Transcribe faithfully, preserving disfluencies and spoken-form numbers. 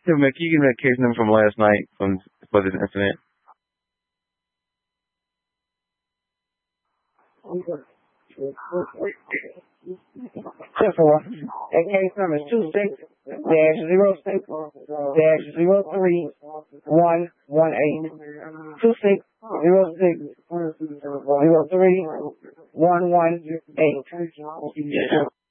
Yo, man, can you give me that case number from last night from for this incident? Simple. That case number is two six dash zero six dash zero three one one eight. Two six zero six zero three one one eight.